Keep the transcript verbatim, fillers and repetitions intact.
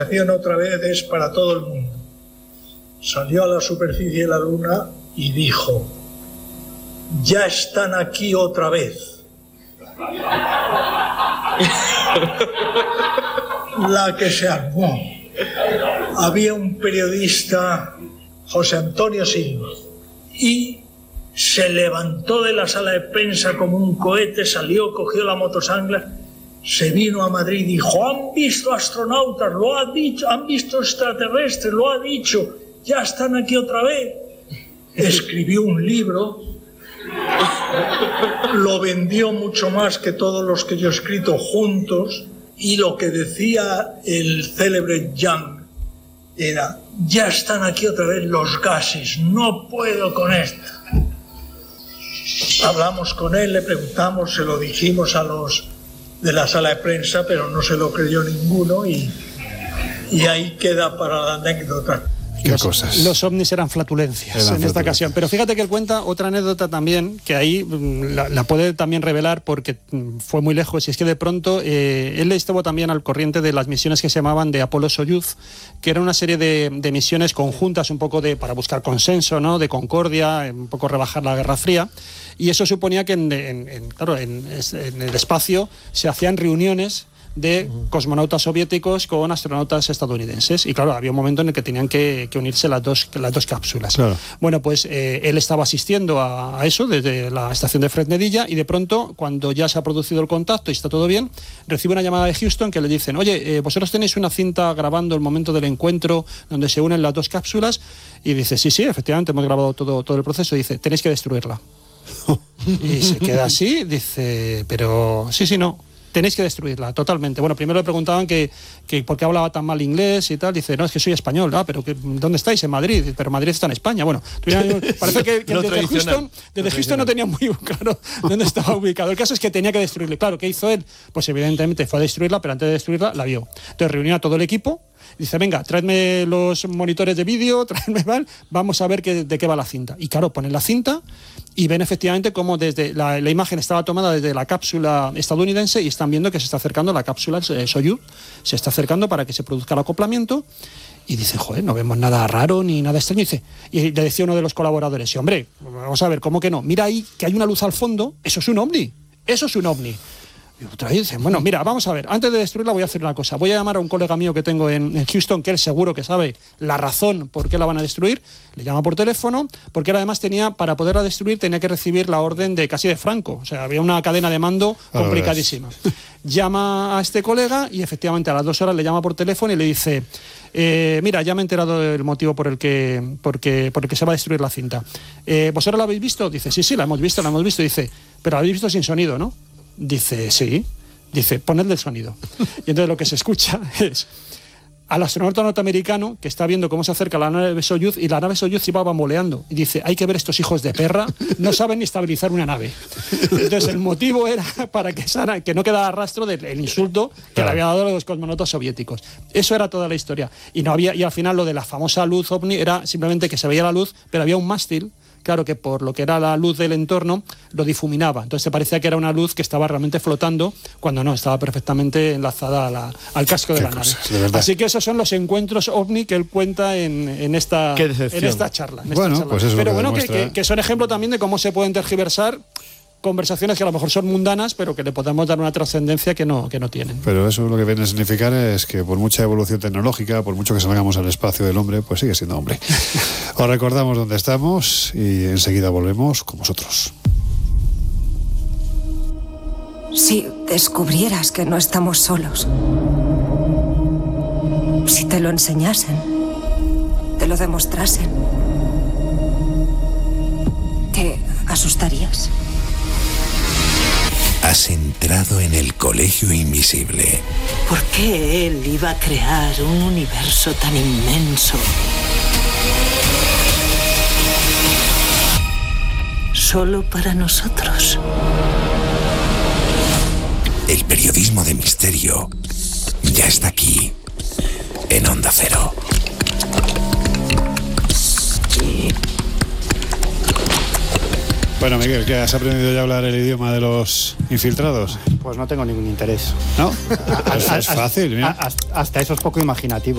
Otra vez es para todo el mundo. Salió a la superficie de la luna y dijo: ya están aquí otra vez. La que se armó. Había un periodista, José Antonio Silva, y se levantó de la sala de prensa como un cohete, salió, cogió la motosangla, se vino a Madrid y dijo: han visto astronautas, lo ha dicho, han visto extraterrestres, lo ha dicho, ya están aquí otra vez. Escribió un libro, lo vendió mucho más que todos los que yo he escrito juntos, y lo que decía el célebre Young era: ya están aquí otra vez los gases, no puedo con esto. Hablamos con él, le preguntamos, se lo dijimos a los de la sala de prensa, pero no se lo creyó ninguno, y, y ahí queda para la anécdota. ¿Qué los, cosas? Los ovnis eran flatulencias eran en flatulencias. Esta ocasión. Pero fíjate que él cuenta otra anécdota también, que ahí la, la puede también revelar porque fue muy lejos, y es que de pronto eh, él estuvo también al corriente de las misiones que se llamaban de Apolo-Soyuz, que era una serie de, de misiones conjuntas un poco de para buscar consenso, ¿no?, de concordia, un poco rebajar la Guerra Fría. Y eso suponía que en, en, en, claro, en, en el espacio se hacían reuniones de cosmonautas soviéticos con astronautas estadounidenses, y claro, había un momento en el que tenían que, que unirse las dos, las dos cápsulas. Claro. Bueno, pues eh, él estaba asistiendo a, a eso desde la estación de Fresnedilla, y de pronto, cuando ya se ha producido el contacto y está todo bien, recibe una llamada de Houston que le dicen: oye, eh, vosotros tenéis una cinta grabando el momento del encuentro donde se unen las dos cápsulas, y dice: sí, sí, efectivamente hemos grabado todo, todo el proceso, y dice: tenéis que destruirla. Y se queda así, dice: pero sí, sí, no, tenéis que destruirla, totalmente. Bueno, primero le preguntaban que, que por qué hablaba tan mal inglés y tal. Dice: no, es que soy español. Ah, pero que, ¿dónde estáis? En Madrid. Pero Madrid está en España. Bueno, parece que, que no desde Houston, desde Houston no tenía muy claro dónde estaba ubicado. El caso es que tenía que destruirle. Claro, ¿qué hizo él? Pues evidentemente fue a destruirla, pero antes de destruirla la vio. Entonces reunió a todo el equipo. Dice: venga, traedme los monitores de vídeo, traedme, ¿vale? Vamos a ver qué, de qué va la cinta. Y claro, ponen la cinta y ven efectivamente cómo desde la, la imagen estaba tomada desde la cápsula estadounidense, y están viendo que se está acercando la cápsula eh, Soyuz, se está acercando para que se produzca el acoplamiento. Y dice: joder, no vemos nada raro ni nada extraño. Y, dice, y le decía uno de los colaboradores: sí, hombre, vamos a ver, ¿cómo que no? Mira ahí que hay una luz al fondo, eso es un ovni, eso es un ovni. Y otra vez dicen: bueno, mira, vamos a ver, antes de destruirla voy a hacer una cosa, voy a llamar a un colega mío que tengo en, en Houston, que él seguro que sabe la razón por qué la van a destruir. Le llama por teléfono, porque él además tenía, para poderla destruir, tenía que recibir la orden de casi de Franco, o sea, había una cadena de mando complicadísima. Llama a este colega y efectivamente a las dos horas le llama por teléfono y le dice: eh, mira, ya me he enterado del motivo por el que, por que, por el que se va a destruir la cinta. Eh, ¿Vosotros la habéis visto? Dice: sí, sí, la hemos visto, la hemos visto. Dice: pero la habéis visto sin sonido, ¿no? Dice: sí. Dice: ponedle el sonido. Y entonces lo que se escucha es al astronauta norteamericano que está viendo cómo se acerca la nave Soyuz, y la nave Soyuz iba bamboleando. Y dice: hay que ver estos hijos de perra, no saben ni estabilizar una nave. Entonces el motivo era para que, Sara, que no quedara rastro del el insulto que claro. le había dado a los cosmonautas soviéticos. Eso era toda la historia. Y, no había, y al final lo de la famosa luz ovni era simplemente que se veía la luz, pero había un mástil, claro, que por lo que era la luz del entorno lo difuminaba. Entonces te parecía que era una luz que estaba realmente flotando, cuando no, estaba perfectamente enlazada a la, al casco de Qué la nave. Cosas, de Así que esos son los encuentros ovni que él cuenta en, en, esta, en esta charla. En bueno, esta charla. Pues eso pero que bueno, demuestra... que, que, que son ejemplo también de cómo se pueden tergiversar conversaciones que a lo mejor son mundanas, pero que le podemos dar una trascendencia que no, que no tienen. Pero eso lo que viene a significar es que por mucha evolución tecnológica, por mucho que salgamos al espacio del hombre, pues sigue siendo hombre. Os recordamos dónde estamos y enseguida volvemos con vosotros. Si descubrieras que no estamos solos, si te lo enseñasen, te lo demostrasen, ¿te asustarías? Has entrado en el Colegio Invisible. ¿Por qué él iba a crear un universo tan inmenso solo para nosotros? El periodismo de misterio ya está aquí, en Onda Cero. Bueno, Miguel, ¿qué has aprendido ya a hablar el idioma de los infiltrados? Pues no tengo ningún interés. ¿No? Es, es fácil, mira. Hasta eso es poco imaginativo.